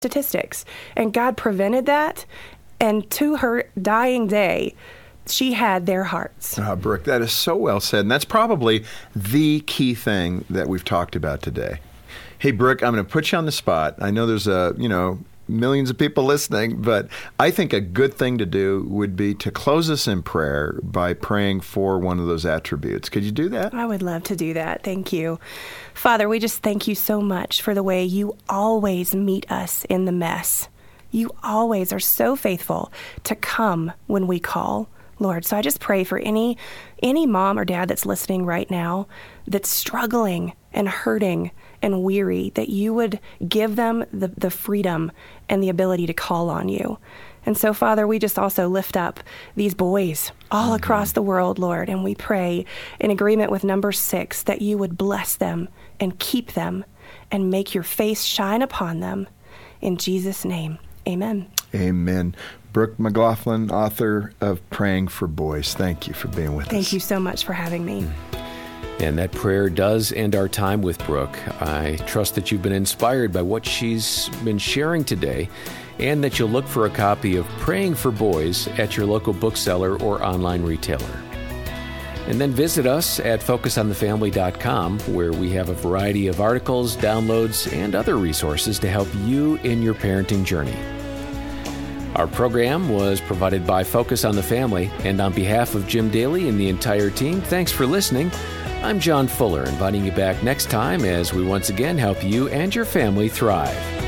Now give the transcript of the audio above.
statistics. And God prevented that. And to her dying day, she had their hearts. Brooke, that is so well said. And that's probably the key thing that we've talked about today. Hey, Brooke, I'm going to put you on the spot. I know there's millions of people listening, but I think a good thing to do would be to close us in prayer by praying for one of those attributes. Could you do that? I would love to do that. Thank you. Father, we just thank you so much for the way you always meet us in the mess. You always are so faithful to come when we call, Lord. So I just pray for any mom or dad that's listening right now that's struggling and hurting and weary, that you would give them the freedom and the ability to call on you. And so, Father, we just also lift up these boys all across the world, Lord, and we pray in agreement with number 6 that you would bless them and keep them and make your face shine upon them. In Jesus' name, amen. Amen. Brooke McLaughlin, author of Praying for Boys. Thank you for being with us. Thank you so much for having me. And that prayer does end our time with Brooke. I trust that you've been inspired by what she's been sharing today, and that you'll look for a copy of Praying for Boys at your local bookseller or online retailer. And then visit us at FocusOnTheFamily.com, where we have a variety of articles, downloads, and other resources to help you in your parenting journey. Our program was provided by Focus on the Family, and on behalf of Jim Daly and the entire team, thanks for listening. I'm John Fuller, inviting you back next time as we once again help you and your family thrive.